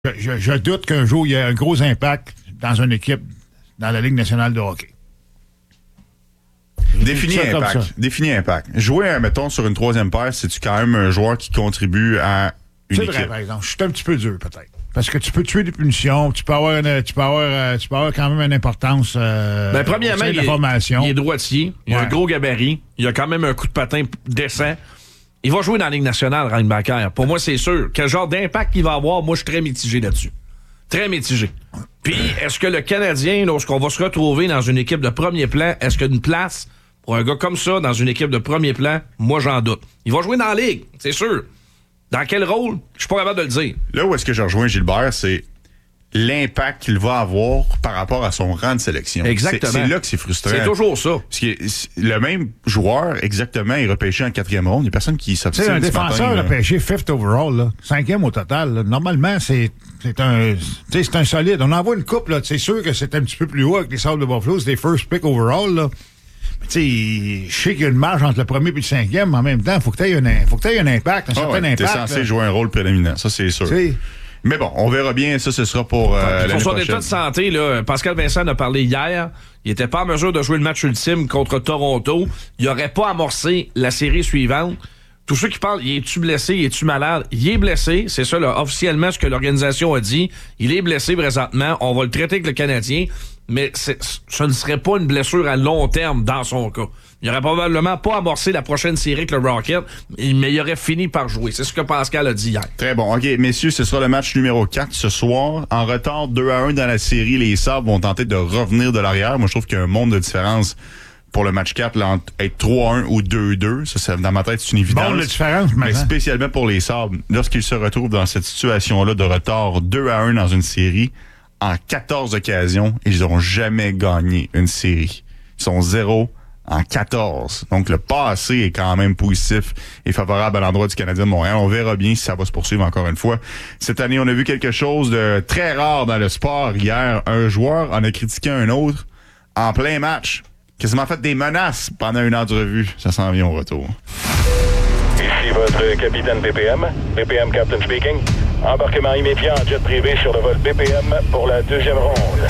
Je doute qu'un jour, il y ait un gros impact dans une équipe dans la Ligue nationale de hockey. Définis impact. Jouer, mettons, sur une troisième paire, c'est-tu quand même un joueur qui contribue à une équipe? C'est vrai, par exemple. Je suis un petit peu dur, peut-être. Parce que tu peux tuer des punitions, tu peux avoir quand même une importance premièrement, de la formation. Il est droitier, il a un gros gabarit, il a quand même un coup de patin décent. Il va jouer dans la Ligue nationale, Reinbacker. Pour moi, c'est sûr. Quel genre d'impact il va avoir, moi, je suis très mitigé là-dessus. Très mitigé. Puis, est-ce que le Canadien, lorsqu'on va se retrouver dans une équipe de premier plan, est-ce qu'il y a une place pour un gars comme ça dans une équipe de premier plan? Moi, j'en doute. Il va jouer dans la Ligue, c'est sûr. Dans quel rôle? Je suis pas capable de le dire. Là où est-ce que je rejoins Gilbert, c'est l'impact qu'il va avoir par rapport à son rang de sélection. Exactement. C'est là que c'est frustrant. C'est toujours ça. Parce que le même joueur, exactement, est repêché en 4e ronde. Il n'y a personne qui s'obstine. C'est un défenseur repêché 5th overall, là. 5e au total. Là. Normalement, c'est un solide. On envoie une coupe, là. C'est sûr que c'est un petit peu plus haut avec les Sabres de Buffalo. C'est des first pick overall, là. Tu sais, je sais qu'il y a une marge entre le premier et le 5e, mais en même temps, il faut que tu aies un impact, un certain impact. Tu es censé jouer un rôle prédominant, ça c'est sûr. Mais bon, on verra bien, ça ce sera pour l'année prochaine. Pour son état de santé, là, Pascal Vincent en a parlé hier, il n'était pas en mesure de jouer le match ultime contre Toronto. Il n'aurait pas amorcé la série suivante. Tous ceux qui parlent, es-tu blessé, es-tu malade? Il est blessé, c'est ça là, officiellement ce que l'organisation a dit. Il est blessé présentement, on va le traiter avec le Canadien, mais ce ne serait pas une blessure à long terme dans son cas. Il n'aurait probablement pas amorcé la prochaine série avec le Rocket, mais il aurait fini par jouer. C'est ce que Pascal a dit hier. Très bon. OK, messieurs, ce sera le match numéro 4 ce soir. En retard 2-1 dans la série, les Sabres vont tenter de revenir de l'arrière. Moi, je trouve qu'il y a un monde de différence pour le match 4, là, être 3-1 ou 2-2. Ça, dans ma tête, c'est une évidence. Bon, la différence, mais spécialement pour les Sabres, lorsqu'ils se retrouvent dans cette situation-là de retard 2-1 dans une série, en 14 occasions, ils n'ont jamais gagné une série. Ils sont 0 en 14. Donc, le passé est quand même positif et favorable à l'endroit du Canadien de Montréal. On verra bien si ça va se poursuivre encore une fois. Cette année, on a vu quelque chose de très rare dans le sport. Hier, un joueur en a critiqué un autre en plein match. Quasiment fait des menaces pendant une heure de revue. Ça s'en vient au retour. Ici votre capitaine BPM. BPM Captain speaking. Embarquement immédiat en jet privé sur le vol BPM pour la deuxième ronde.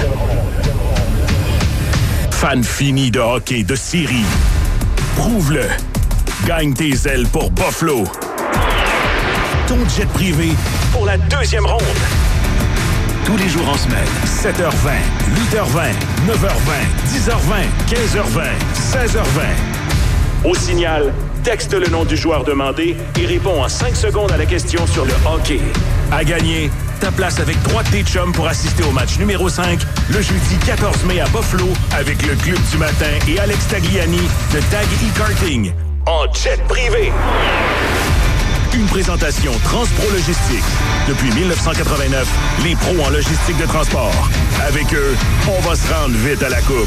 Fan fini de hockey de série. Prouve-le. Gagne tes ailes pour Buffalo. Ton jet privé pour la deuxième ronde. Tous les jours en semaine, 7h20, 8h20, 9h20, 10h20, 15h20, 16h20. Au signal, texte le nom du joueur demandé et réponds en 5 secondes à la question sur le hockey. À gagner, ta place avec droite des chums pour assister au match numéro 5, le jeudi 14 mai à Buffalo, avec le Club du matin et Alex Tagliani de Tag E-Karting. En jet privé. Une présentation Transpro Logistique. Depuis 1989, les pros en logistique de transport. Avec eux, on va se rendre vite à la coupe.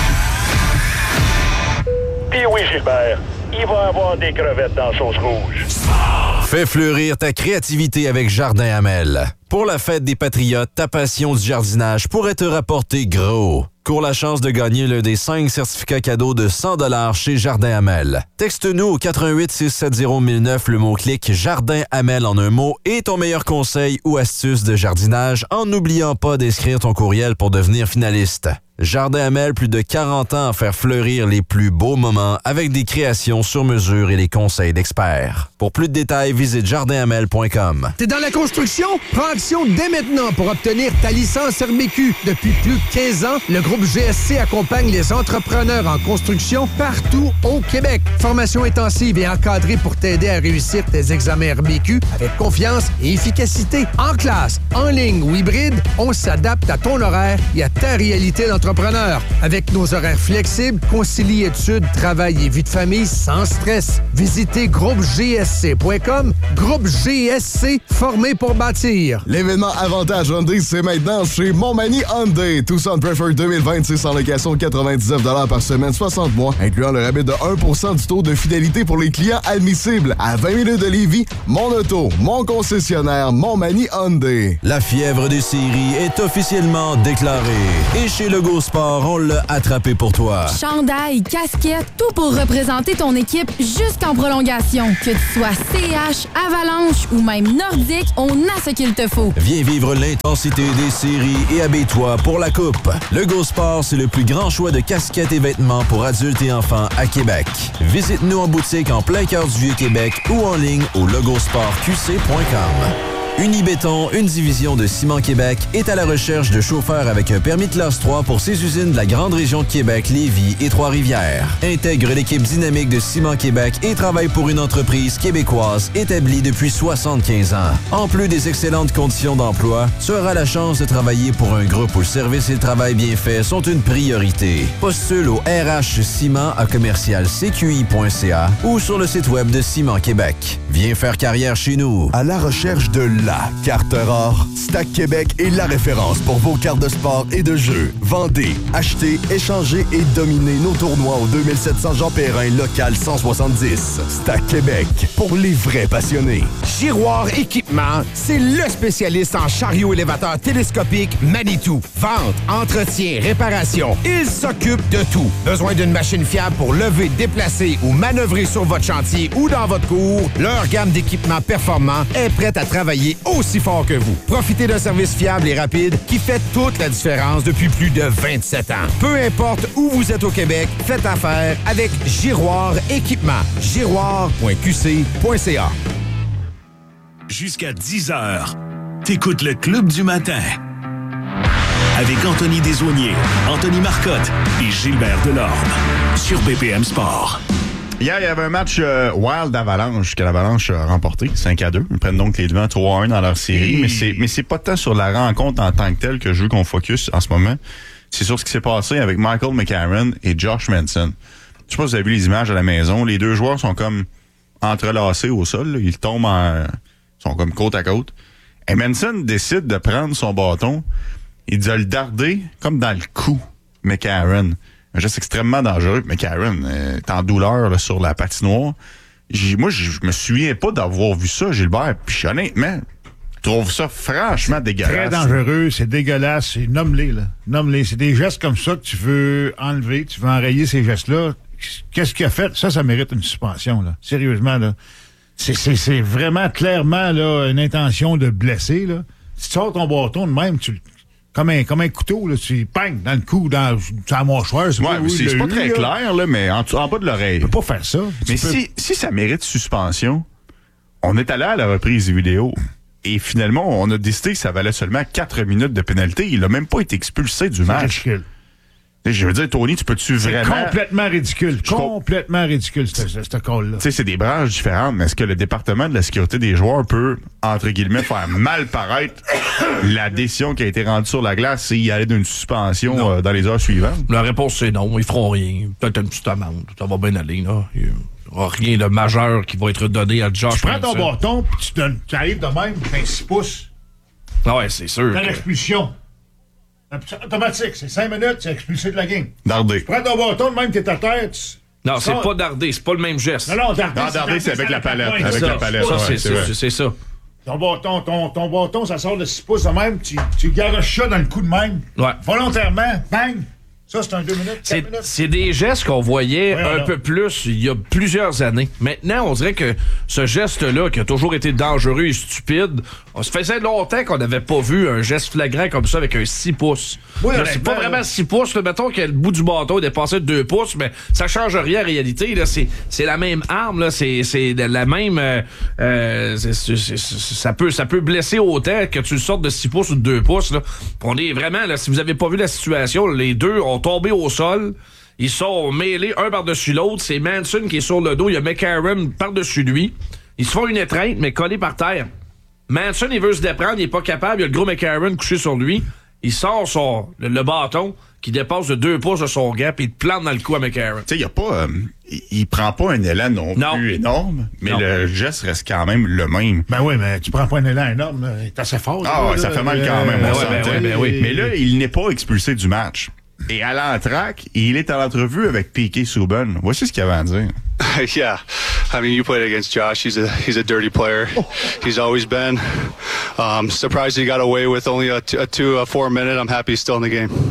Puis oui, Gilbert, il va avoir des crevettes dans sauce rouge. Fais fleurir ta créativité avec Jardin Hamel. Pour la fête des Patriotes, ta passion du jardinage pourrait te rapporter gros. Cours la chance de gagner l'un des 5 certificats cadeaux de 100$ chez Jardin Hamel. Texte-nous au 88 670 1009 le mot-clic Jardin Hamel en un mot et ton meilleur conseil ou astuce de jardinage en n'oubliant pas d'inscrire ton courriel pour devenir finaliste. Jardin Hamel, plus de 40 ans à faire fleurir les plus beaux moments avec des créations sur mesure et les conseils d'experts. Pour plus de détails, visite jardinhamel.com. T'es dans la construction? Prends action dès maintenant pour obtenir ta licence RMQ. Depuis plus de 15 ans, le groupe GSC accompagne les entrepreneurs en construction partout au Québec. Formation intensive et encadrée pour t'aider à réussir tes examens RMQ avec confiance et efficacité. En classe, en ligne ou hybride, on s'adapte à ton horaire et à ta réalité d'entrepreneur. Avec nos horaires flexibles, concilie études, travail et vie de famille sans stress. Visitez groupegsc.com. Groupe GSC, formé pour bâtir. L'événement Avantage Hyundai, c'est maintenant chez Montmagny Hyundai. Tucson Preferred 2026 en location de 99$ par semaine, 60 mois, incluant le rabais de 1% du taux de fidélité pour les clients admissibles. À 20 minutes de Lévis, mon auto, mon concessionnaire, Montmagny Hyundai. La fièvre des séries est officiellement déclarée. Et chez Legault Go Sport, on l'a attrapé pour toi. Chandail, casquette, tout pour représenter ton équipe jusqu'en prolongation. Que tu sois CH, Avalanche ou même Nordique, on a ce qu'il te faut. Viens vivre l'intensité des séries et habille-toi pour la coupe. Le Go Sport, c'est le plus grand choix de casquettes et vêtements pour adultes et enfants à Québec. Visite-nous en boutique en plein cœur du Vieux-Québec ou en ligne au logosportqc.com. Unibéton, une division de Ciment Québec, est à la recherche de chauffeurs avec un permis de classe 3 pour ses usines de la grande région de Québec, Lévis et Trois-Rivières. Intègre l'équipe dynamique de Ciment Québec et travaille pour une entreprise québécoise établie depuis 75 ans. En plus des excellentes conditions d'emploi, tu auras la chance de travailler pour un groupe où le service et le travail bien fait sont une priorité. Postule au RH Ciment à commercialcqi.ca ou sur le site web de Ciment Québec. Viens faire carrière chez nous. À la recherche de la carte rare, Stack Québec est la référence pour vos cartes de sport et de jeu. Vendez, achetez, échangez et dominez nos tournois au 2700 Jean Perrin, local 170. Stack Québec, pour les vrais passionnés. Giroir Équipement, c'est le spécialiste en chariot élévateur télescopique Manitou. Vente, entretien, réparation, il s'occupe de tout. Besoin d'une machine fiable pour lever, déplacer ou manœuvrer sur votre chantier ou dans votre cour? Leur gamme d'équipements performants est prête à travailler aussi fort que vous. Profitez d'un service fiable et rapide qui fait toute la différence depuis plus de 27 ans. Peu importe où vous êtes au Québec, faites affaire avec Giroir Équipement. Giroir.qc.ca. Jusqu'à 10h, t'écoutes le Club du matin. Avec Anthony Desaulniers, Anthony Marcotte et Gilbert Delorme. Sur BPM Sport. Hier, il y avait un match Wild Avalanche que l'Avalanche a remporté 5-2. Ils prennent donc les devants 3-1 dans leur série. Mais c'est pas tant sur la rencontre en tant que telle que je veux qu'on focus en ce moment. C'est sur ce qui s'est passé avec Michael McCarron et Josh Manson. Je sais pas si vous avez vu les images à la maison. Les deux joueurs sont comme entrelacés au sol. Là. Ils tombent sont comme côte à côte. Et Manson décide de prendre son bâton et de le darder comme dans le cou, McCarron. Un geste extrêmement dangereux. McCarron est en douleur là, sur la patinoire. Moi, je me souviens pas d'avoir vu ça, Gilbert. Puis honnêtement, je trouve ça franchement dégueulasse. Très dangereux, c'est dégueulasse. Nomme-les, là. Nomme-les. C'est des gestes comme ça que tu veux enlever, tu veux enrayer ces gestes-là. Qu'est-ce qu'il a fait? Ça mérite une suspension, là. Sérieusement, là. C'est vraiment clairement là, une intention de blesser, là. Si tu sors ton bâton de même, comme un couteau, là, tu pang dans le cou, dans la mâchoire. C'est pas très clair, là, mais en bas de l'oreille. Tu peux pas faire ça. Mais si ça mérite suspension, on est allé à la reprise vidéo et finalement, on a décidé que ça valait seulement 4 minutes de pénalité. Il a même pas été expulsé du match. Ridicule. Je veux dire, Tony, tu peux-tu vraiment... C'est complètement ridicule. Complètement ridicule, ce call-là. Tu sais, c'est des branches différentes, mais est-ce que le département de la sécurité des joueurs peut, entre guillemets, faire mal paraître la décision qui a été rendue sur la glace et y aller d'une suspension dans les heures suivantes? La réponse, c'est non. Ils feront rien. Peut-être une petite amende. Ça va bien aller, là. Il n'y aura rien de majeur qui va être donné à Josh. Tu prends ton bâton, puis tu arrives de même, tu fais 6 pouces. Ah ouais, c'est sûr. Dans l'expulsion. Automatique, c'est 5 minutes, tu es expulsé de la game. Darder. Tu prends ton bâton, de même, t'es à terre, Non, c'est pas darder, c'est pas le même geste. Non, darder, c'est avec la palette. Avec ça, la palette, c'est ça. Ton bâton, ça sort de 6 pouces de même, tu garoches ça dans le cou de même. Ouais. Volontairement, bang! Ça, c'est un 2 minutes, 4 minutes. C'est des gestes qu'on voyait peu plus il y a plusieurs années. Maintenant, on dirait que ce geste-là, qui a toujours été dangereux et stupide, ça faisait longtemps qu'on n'avait pas vu un geste flagrant comme ça avec un 6 pouces. Oui, là, c'est pas vraiment 6 pouces. Là, mettons que le bout du bâton est dépassé de 2 pouces, mais ça change rien en réalité. Là, c'est la même arme. Là, c'est la même... ça peut blesser autant que tu le sortes de 6 pouces ou de 2 pouces. Là. On est vraiment... Là, si vous avez pas vu la situation, les deux ont tombé au sol. Ils sont mêlés un par-dessus l'autre. C'est Manson qui est sur le dos. Il y a McCarron par-dessus lui. Ils se font une étreinte, mais collés par terre. Manson, il veut se déprendre. Il est pas capable. Il y a le gros McCarron couché sur lui. Il sort le bâton qui dépasse de 2 pouces de son gars puis il plante dans le cou à McCarron. Tu sais, il y a pas... il prend pas un élan non plus énorme, mais le geste reste quand même le même. Ben oui, mais tu prends pas un élan énorme. Il est assez fort. Ah ouais, ça fait mal quand même. Oui. Mais là, il n'est pas expulsé du match. Et à l'entraque, il est à l'entrevue avec Piquet Souban. Voici ce qu'il avait à dire. Yeah, I mean, you played against Josh. He's a dirty player. He's always been. Surprised he got away with only a 4 minute. I'm happy he's still in the game.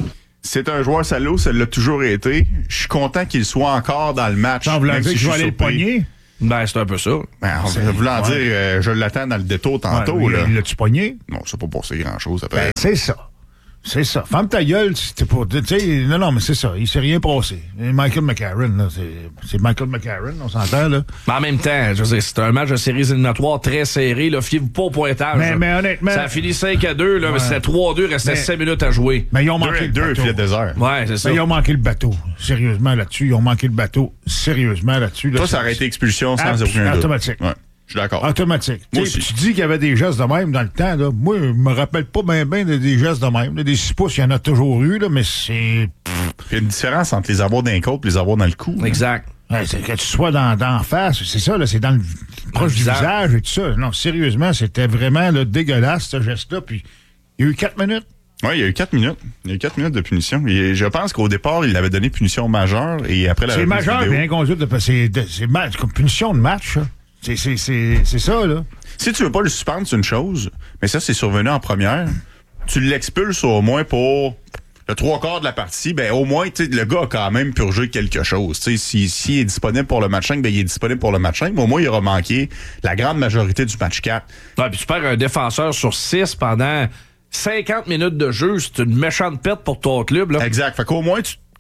C'est un joueur salaud, ça l'a toujours été. Je suis content qu'il soit encore dans le match. Ça, vous voulez dire que je vais aller le pogner? Ben, c'est un peu ça. Ben, voulant dire, je l'attends dans le détour tantôt. Ouais, là. L'as-tu pogné? Non, c'est pas pour grand-chose après. Ben, c'est ça. C'est ça. Ferme ta gueule, c'était pour. Tu sais, non, mais c'est ça. Il s'est rien passé. Michael McCarron, là. C'est Michael McCarron, on s'entend, là. Mais en même temps, je veux dire, c'est un match de séries éliminatoires très serré, là. Fiez-vous pas au pointage. Mais honnêtement. Ça a fini 5-2, là, mais c'était 3-2, restait 5 minutes à jouer. Mais ils ont manqué le bateau. Puis désert. Ouais, c'est ça. Mais ils ont manqué le bateau. Sérieusement, là-dessus. Ils ont manqué le bateau. Sérieusement, là-dessus. Là, toi, ça aurait été expulsion sans aucun doute. Automatique. Ouais. Je suis d'accord. Automatique. Tu dis qu'il y avait des gestes de même dans le temps. Là. Moi, je me rappelle pas bien des gestes de même. Là. Des 6 pouces, il y en a toujours eu, là, mais c'est... Il y a une différence entre les avoir dans les côtes et les avoir dans le cou. Exact. Ouais, c'est que tu sois d'en face, c'est ça, là, c'est dans le proche du visage et tout ça. Non, sérieusement, c'était vraiment là, dégueulasse, ce geste-là. Puis, il y a eu 4 minutes. Oui, il y a eu 4 minutes. Il y a eu 4 minutes de punition. Et je pense qu'au départ, il avait donné punition majeure et après la c'est majeur, bien conduite. C'est comme punition de match, ça. C'est ça, là. Si tu veux pas le suspendre, c'est une chose, mais ça, c'est survenu en première. Tu l'expulses au moins pour le 3/4 de la partie, ben au moins, tu sais, le gars a quand même purgé quelque chose. Tu sais, s'il est disponible pour le match 5, ben il est disponible pour le match 5, mais au moins, il aura manqué la grande majorité du match 4. Ouais, puis tu perds un défenseur sur 6 pendant 50 minutes de jeu, c'est une méchante perte pour ton club, là. Exact. Fait qu'au moins,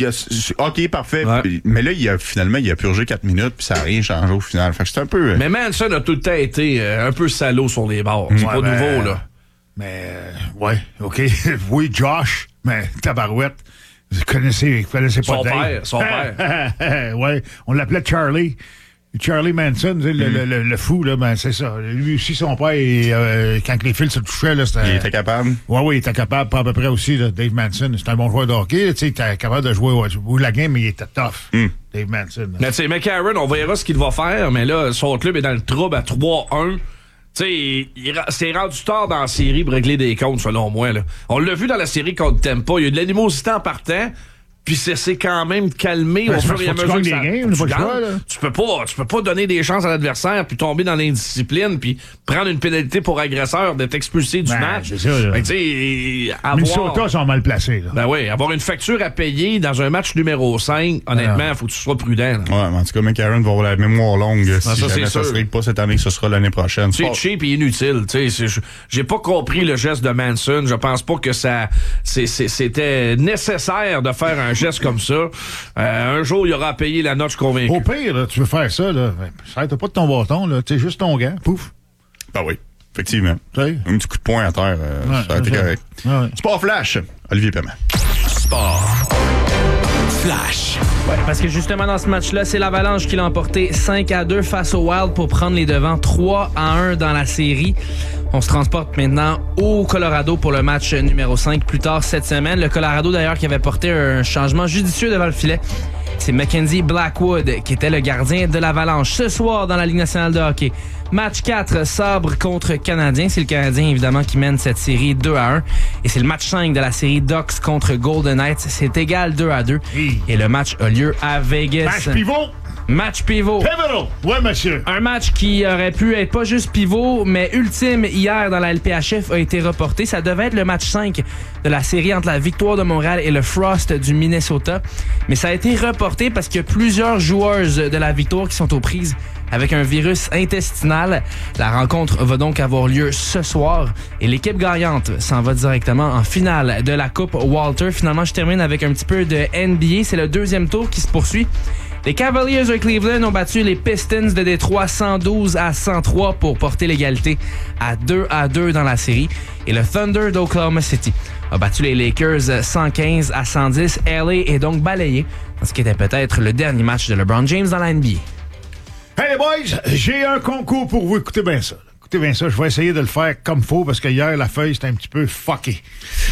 OK, parfait. Ouais. Mais là, il a purgé 4 minutes, puis ça n'a rien changé au final. Fait que c'est un peu... Mais Manson a tout le temps été un peu salaud sur les bords. C'est pas nouveau, là. Mais, ouais, OK. Oui, Josh, mais tabarouette. Vous connaissez pas Dave. Son père. Ouais, on l'appelait Charlie. Charlie Manson, le fou, là, ben c'est ça. Lui aussi, son père, quand les fils se touchaient, là, c'était... Il était capable? Oui, il était capable, pas à peu près aussi, là, Dave Manson. C'était un bon joueur de hockey, tu sais, il était capable de jouer la game, mais il était tough, Dave Manson. Mais tu sais, McCarron, on verra ce qu'il va faire, mais là, son club est dans le trouble à 3-1. Tu sais, c'est rendu tard dans la série pour régler des comptes, selon moi, là. On l'a vu dans la série contre Tampa, il y a eu de l'animosité en partant, puis c'est quand même calmé au fur et à mesure que tu peux pas donner des chances à l'adversaire puis tomber dans l'indiscipline puis prendre une pénalité pour agresseur d'être expulsé du match. C'est ça, là. Minnesota sont mal placés, là. Ben oui, avoir une facture à payer dans un match numéro 5, honnêtement, il faut que tu sois prudent. Ouais, mais en tout cas, McCarron va avoir la mémoire longue. Si jamais ça se règle pas cette année, ce sera l'année prochaine. C'est cheap et inutile. J'ai pas compris le geste de Manson. Je pense pas que c'était nécessaire de faire un geste comme ça. Un jour, il aura à payer la note convaincue. Au pire, là, tu veux faire ça, là, ça t'as pas de ton bâton, là, tu sais, juste ton gant, pouf. Ben oui, effectivement. T'sais? Un petit coup de poing à terre, ça a été correct. Ouais. Sport Flash, Olivier Paiement. Sport Flash. Ouais, parce que justement, dans ce match-là, c'est l'Avalanche qui l'a emporté 5-2 face au Wild pour prendre les devants 3-1 dans la série. On se transporte maintenant au Colorado pour le match numéro 5 plus tard cette semaine. Le Colorado, d'ailleurs, qui avait porté un changement judicieux devant le filet. C'est Mackenzie Blackwood qui était le gardien de l'Avalanche ce soir dans la Ligue nationale de hockey. Match 4, Sabre contre Canadien. C'est le Canadien, évidemment, qui mène cette série 2-1. Et c'est le match 5 de la série Ducks contre Golden Knights. C'est égal 2-2. Et le match a lieu à Vegas. Match pivot! Match pivot. Pivotal! Ouais, monsieur. Un match qui aurait pu être pas juste pivot, mais ultime hier dans la LPHF a été reporté. Ça devait être le match 5 de la série entre la Victoire de Montréal et le Frost du Minnesota. Mais ça a été reporté parce qu'il y a plusieurs joueuses de la Victoire qui sont aux prises avec un virus intestinal. La rencontre va donc avoir lieu ce soir et l'équipe gagnante s'en va directement en finale de la Coupe Walter. Finalement, je termine avec un petit peu de NBA. C'est le deuxième tour qui se poursuit. Les Cavaliers de Cleveland ont battu les Pistons de Détroit 112-103 pour porter l'égalité à 2-2 dans la série. Et le Thunder d'Oklahoma City a battu les Lakers 115-110. LA est donc balayé dans ce qui était peut-être le dernier match de LeBron James dans la NBA. Hey les boys, j'ai un concours pour vous. Écoutez bien ça. Écoutez bien ça, je vais essayer de le faire comme faut parce que hier, la feuille, c'était un petit peu fucké.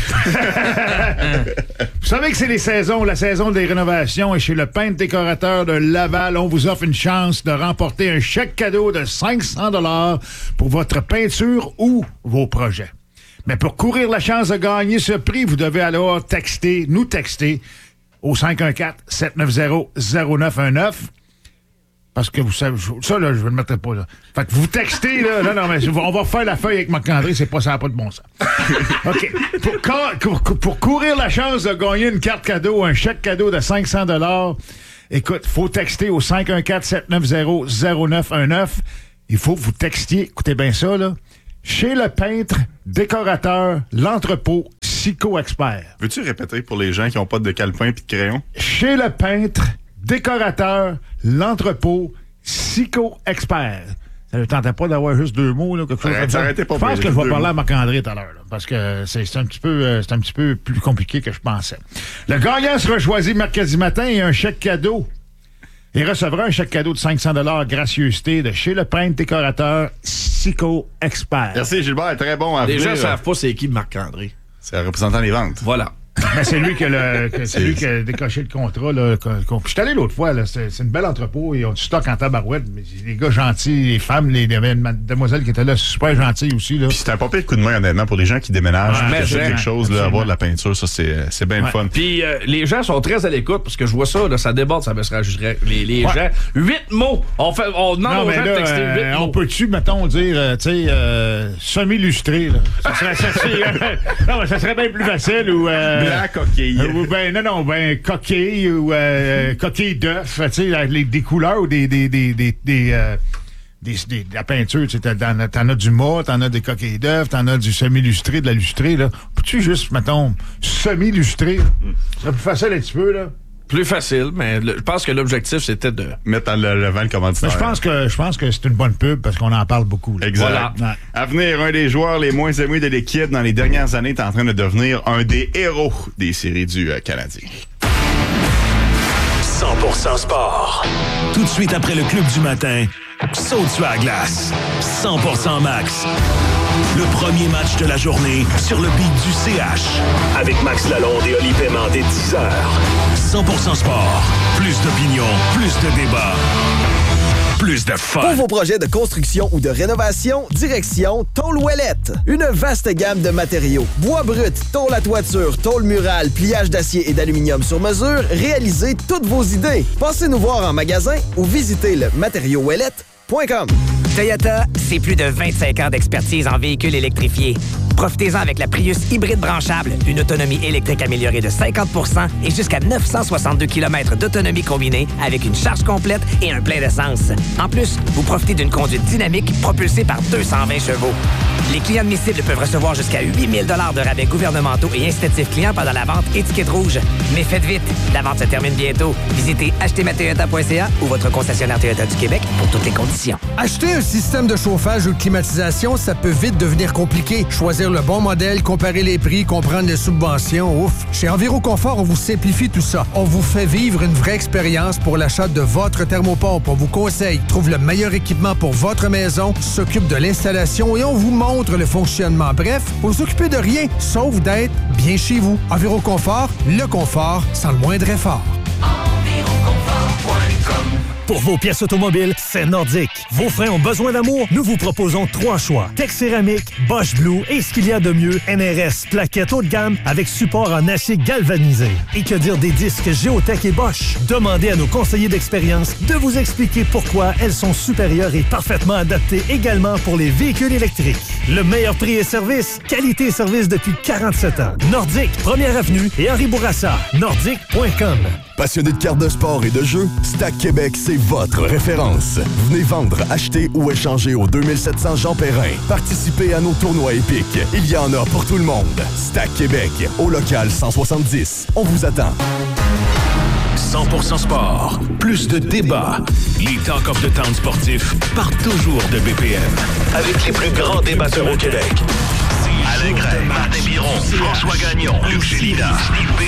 Vous savez que c'est la saison des rénovations et chez le peintre décorateur de Laval, on vous offre une chance de remporter un chèque cadeau de 500 $ pour votre peinture ou vos projets. Mais pour courir la chance de gagner ce prix, vous devez alors nous texter au 514-790-0919. Parce que vous savez, ça, là, je ne le mettrai pas, là. Fait que vous textez, là. Non, mais on va faire la feuille avec Marc-André, ça n'a pas de bon sens. OK. Pour courir la chance de gagner une carte cadeau, un chèque cadeau de 500 $, écoute, faut texter au 514-790-0919. Il faut que vous textiez, écoutez bien ça, là. Chez le peintre, décorateur, l'entrepôt, psycho-expert. Veux-tu répéter pour les gens qui n'ont pas de calepin et de crayon? Chez le peintre, décorateur, l'entrepôt, psycho-expert. Ça ne tentait pas d'avoir juste 2 mots, là, quelque chose comme ça. Je pense que je vais parler à Marc-André tout à l'heure, là, parce que c'est un petit peu plus compliqué que je pensais. Le gagnant sera choisi mercredi matin et un chèque cadeau. Il recevra un chèque cadeau de 500 $ gracieuseté de chez le peintre décorateur psycho-expert. Merci, Gilbert. Très bon à Les venir. gens ne savent pas c'est qui Marc-André. C'est le représentant des ventes. Voilà. Ben, c'est lui qui a décoché le contrat. Là, je suis allé l'autre fois. Là, c'est une belle entrepôt. Ils ont du stock en tabarouette. Mais les gars gentils, les femmes, les demoiselles qui étaient là, super gentilles aussi. Là. Puis c'est un pas pire coup de main, honnêtement, pour les gens qui déménagent. Ouais, qui achètent quelque chose, là, avoir de la peinture, ça, c'est bien le fun. Puis les gens sont très à l'écoute parce que je vois ça, là, ça déborde, ça messagerait. Les gens, 8 mots. On demande aux gens de texter 8 mots. On peut-tu, mettons, dire, tu sais, semi-illustré, là? Ça serait bien plus facile. Ou, blanc coquille. Ou coquille ou coquille d'œuf, tu sais, des couleurs ou de la peinture, tu sais, t'en as du mat, t'en as des coquilles d'œuf, t'en as du semi-illustré, de la lustrée, là. Peux-tu juste, mettons, semi-illustré? Ça serait plus facile un petit peu, là. Plus facile, mais je pense que l'objectif, c'était de mettre en levant le commanditaire. Je pense que c'est une bonne pub parce qu'on en parle beaucoup. Là. Exact. Voilà. Ouais. À venir, un des joueurs les moins aimés de l'équipe dans les dernières années est en train de devenir un des héros des séries du Canadien. 100% sport. Tout de suite après le club du matin, saute sur la glace. 100% max. Le premier match de la journée sur le beat du CH. Avec Max Lalonde et Oli Paiement dès 10h. 100% sport. Plus d'opinion, plus de débat. Plus de fun. Pour vos projets de construction ou de rénovation, direction Tôle Ouellette. Une vaste gamme de matériaux. Bois brut, tôle à toiture, tôle murale, pliage d'acier et d'aluminium sur mesure. Réalisez toutes vos idées. Passez nous voir en magasin ou visitez le matériauxouellette.com. Toyota, c'est plus de 25 ans d'expertise en véhicules électrifiés. Profitez-en avec la Prius hybride branchable, une autonomie électrique améliorée de 50% et jusqu'à 962 km d'autonomie combinée avec une charge complète et un plein d'essence. En plus, vous profitez d'une conduite dynamique propulsée par 220 chevaux. Les clients admissibles peuvent recevoir jusqu'à 8 000 $ de rabais gouvernementaux et incitatifs clients pendant la vente étiquette rouge. Mais faites vite, la vente se termine bientôt. Visitez achetezmatoyota.ca ou votre concessionnaire Toyota du Québec pour toutes les conditions. Acheter un système de chauffage ou de climatisation, ça peut vite devenir compliqué. Choisir le bon modèle, comparer les prix, comprendre les subventions, ouf. Chez Enviroconfort, on vous simplifie tout ça. On vous fait vivre une vraie expérience pour l'achat de votre thermopompe. On vous conseille, trouve le meilleur équipement pour votre maison, s'occupe de l'installation et on vous montre le fonctionnement. Bref, vous vous occupez de rien, sauf d'être bien chez vous. Enviroconfort, le confort sans le moindre effort. Pour vos pièces automobiles, c'est Nordic. Vos freins ont besoin d'amour? Nous vous proposons 3 choix. Tech Céramique, Bosch Blue et ce qu'il y a de mieux, NRS, plaquettes haut de gamme avec support en acier galvanisé. Et que dire des disques Géotech et Bosch? Demandez à nos conseillers d'expérience de vous expliquer pourquoi elles sont supérieures et parfaitement adaptées également pour les véhicules électriques. Le meilleur prix et service, qualité et service depuis 47 ans. Nordic, 1er avenue et Henri Bourassa. Nordic.com. Passionné de cartes de sport et de jeux, Stack Québec, c'est votre référence. Venez vendre, acheter ou échanger au 2700 Jean Perrin. Participez à nos tournois épiques. Il y en a pour tout le monde. Stack Québec, au local 170. On vous attend. 100% sport. Plus de débats. Les Talk of the Town sportifs partent toujours de BPM. Avec les plus grands débatteurs au Québec. Alain Gray, Martin Biron, François Gagnon, Luc Gélina, Steve